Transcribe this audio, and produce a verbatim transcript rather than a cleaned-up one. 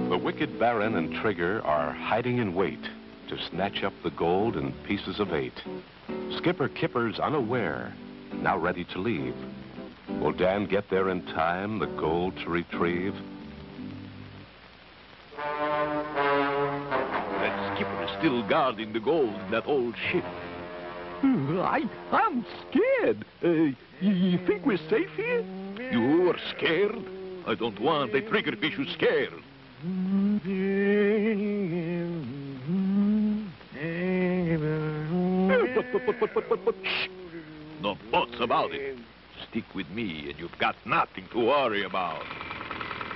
The wicked Baron and Trigger are hiding in wait to snatch up the gold in pieces of eight. Skipper Kipper's unaware, now ready to leave. Will Dan get there in time, the gold to retrieve? That skipper is still guarding the gold in that old ship. I, I'm scared. Uh, you, you think we're safe here? You are scared? I don't want a triggerfish who's scared. But, but, but, but, but, but, but, shh. No buts about it. Stick with me and you've got nothing to worry about.